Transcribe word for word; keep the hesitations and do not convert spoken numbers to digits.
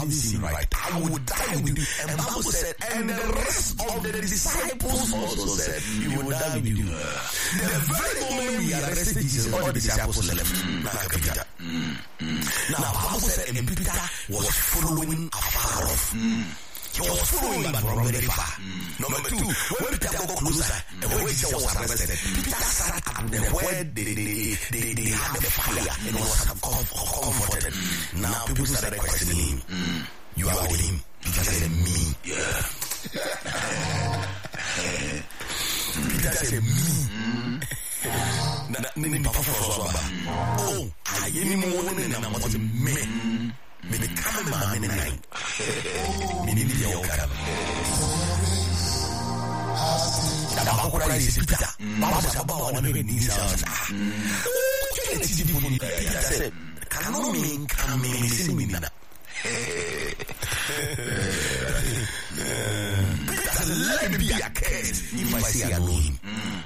didn't seem right, I would die with you. And the Bible said, and the rest of the disciples also said, you will die with you. The very moment we arrested Jesus, all the disciples left. Now, the Bible said, and Peter was following afar off. He was following but from very far. Number two, when Peter got closer, and when Jesus was arrested, Peter sat at the where they, they, they, they had the fire and was comforted. Now people started questioning him. You are with him. Peter said, me. Yeah. Peter said, me. Oh, I am more than I was a man. Maybe come man in the night. Maybe the old cat. About what I see, Peter. Baba was about one hundred knees out. Peter said, can no mean come in in me now. Peter, let me be a case if I see I know him.